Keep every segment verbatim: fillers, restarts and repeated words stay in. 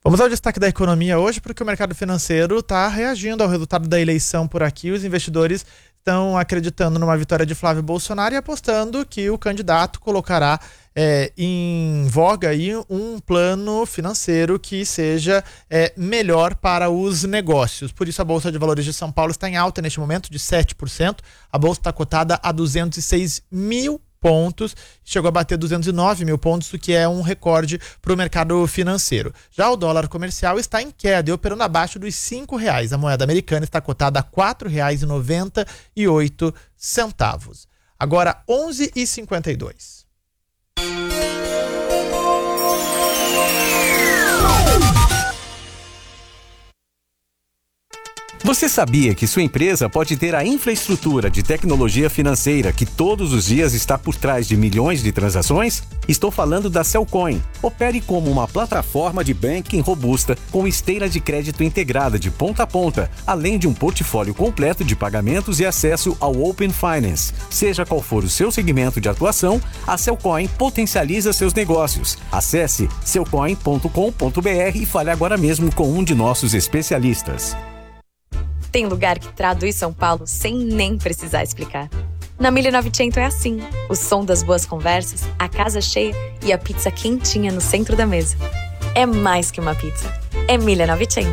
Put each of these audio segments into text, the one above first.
Vamos ao destaque da economia hoje, porque o mercado financeiro está reagindo ao resultado da eleição por aqui. Os investidores estão acreditando numa vitória de Flávio Bolsonaro e apostando que o candidato colocará é, em voga aí um plano financeiro que seja é, melhor para os negócios. Por isso a Bolsa de Valores de São Paulo está em alta neste momento de sete por cento. A Bolsa está cotada a duzentos e seis mil pontos, chegou a bater duzentos e nove mil pontos, o que é um recorde para o mercado financeiro. Já o dólar comercial está em queda e operando abaixo dos cinco reais. A moeda americana está cotada a quatro reais e noventa e oito centavos. Agora onze e cinquenta e dois. Você sabia que sua empresa pode ter a infraestrutura de tecnologia financeira que todos os dias está por trás de milhões de transações? Estou falando da Cellcoin. Opere como uma plataforma de banking robusta com esteira de crédito integrada de ponta a ponta, além de um portfólio completo de pagamentos e acesso ao Open Finance. Seja qual for o seu segmento de atuação, a Cellcoin potencializa seus negócios. Acesse cellcoin ponto com ponto br e fale agora mesmo com um de nossos especialistas. Tem lugar que traduz São Paulo sem nem precisar explicar. Na mille e novecento é assim. O som das boas conversas, a casa cheia e a pizza quentinha no centro da mesa. É mais que uma pizza. É mille e novecento.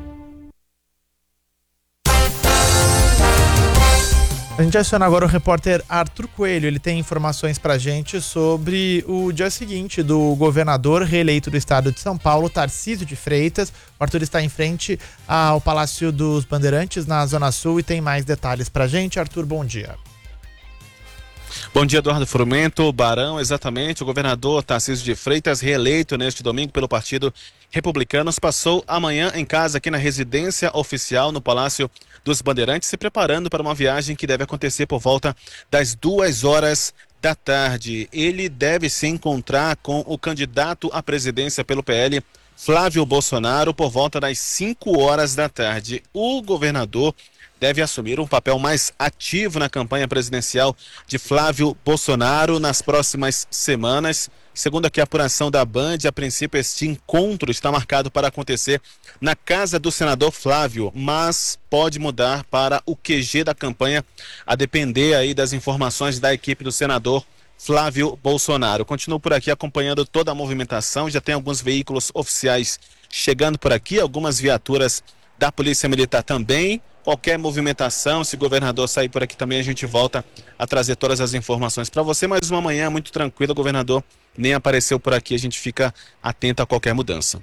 A gente aciona agora o repórter Arthur Coelho. Ele tem informações pra gente sobre o dia seguinte do governador reeleito do estado de São Paulo, Tarcísio de Freitas. O Arthur está em frente ao Palácio dos Bandeirantes, na Zona Sul, e tem mais detalhes pra gente. Arthur, bom dia. Bom dia, Eduardo Frumento, Barão, exatamente. O governador Tarcísio de Freitas, reeleito neste domingo pelo Partido Republicano, passou amanhã em casa aqui na residência oficial no Palácio dos Bandeirantes, se preparando para uma viagem que deve acontecer por volta das duas horas da tarde. Ele deve se encontrar com o candidato à presidência pelo P L, Flávio Bolsonaro, por volta das cinco horas da tarde. O governador deve assumir um papel mais ativo na campanha presidencial de Flávio Bolsonaro nas próximas semanas. Segundo aqui a apuração da Band, a princípio este encontro está marcado para acontecer na casa do senador Flávio, mas pode mudar para o Q G da campanha, a depender aí das informações da equipe do senador Flávio Bolsonaro. Continuo por aqui acompanhando toda a movimentação, já tem alguns veículos oficiais chegando por aqui, algumas viaturas da Polícia Militar também. Qualquer movimentação, se o governador sair por aqui também, a gente volta a trazer todas as informações para você. Mas uma manhã muito tranquila, o governador nem apareceu por aqui, a gente fica atento a qualquer mudança.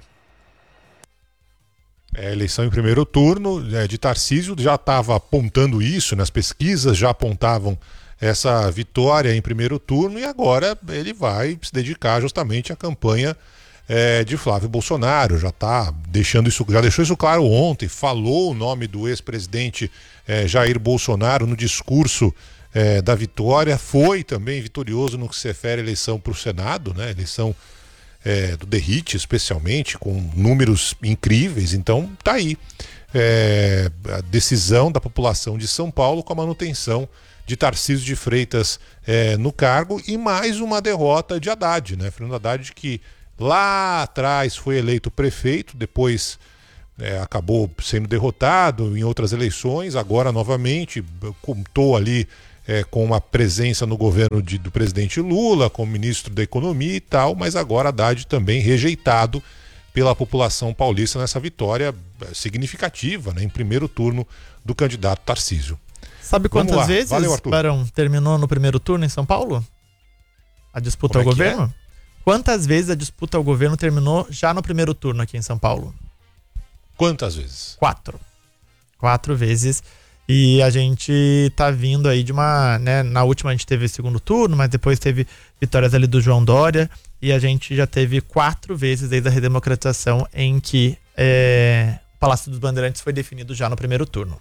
É, eleição em primeiro turno é, de Tarcísio, já estava apontando isso nas pesquisas, já apontavam essa vitória em primeiro turno, e agora ele vai se dedicar justamente à campanha É, de Flávio Bolsonaro. Já tá deixando isso, já deixou isso claro ontem, falou o nome do ex-presidente é, Jair Bolsonaro no discurso é, da vitória, foi também vitorioso no que se refere à eleição para o Senado, né? Eleição é, do Derrite, especialmente, com números incríveis. Então tá aí é, a decisão da população de São Paulo com a manutenção de Tarcísio de Freitas é, no cargo, e mais uma derrota de Haddad, né? Fernando Haddad, que lá atrás foi eleito prefeito, depois é, acabou sendo derrotado em outras eleições, agora novamente contou ali é, com uma presença no governo de, do presidente Lula, como ministro da Economia e tal, mas agora Haddad também rejeitado pela população paulista nessa vitória significativa, né, em primeiro turno do candidato Tarcísio. Sabe quantas vezes, Valeu, Barão, terminou no primeiro turno em São Paulo? A disputa Como ao é que governo? É? Quantas vezes a disputa ao governo terminou já no primeiro turno aqui em São Paulo? Quantas vezes? Quatro. Quatro vezes. E a gente tá vindo aí de uma, né, na última a gente teve segundo turno, mas depois teve vitórias ali do João Dória, e a gente já teve quatro vezes desde a redemocratização em que é, o Palácio dos Bandeirantes foi definido já no primeiro turno.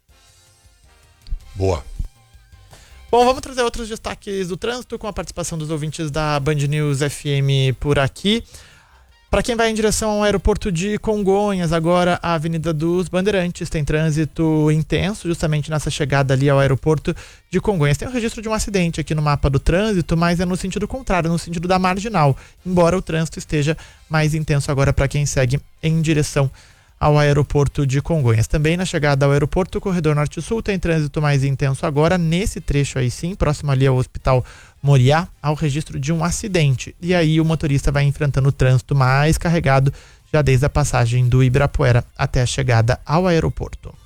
Boa. Bom, vamos trazer outros destaques do trânsito com a participação dos ouvintes da Band News F M por aqui. Para quem vai em direção ao aeroporto de Congonhas, agora a Avenida dos Bandeirantes tem trânsito intenso, justamente nessa chegada ali ao aeroporto de Congonhas. Tem um registro de um acidente aqui no mapa do trânsito, mas é no sentido contrário, no sentido da Marginal, embora o trânsito esteja mais intenso agora para quem segue em direção ao aeroporto de Congonhas. Também na chegada ao aeroporto, o corredor norte-sul tem trânsito mais intenso agora, nesse trecho aí sim, próximo ali ao Hospital Moriá, ao registro de um acidente. E aí o motorista vai enfrentando o trânsito mais carregado já desde a passagem do Ibirapuera até a chegada ao aeroporto.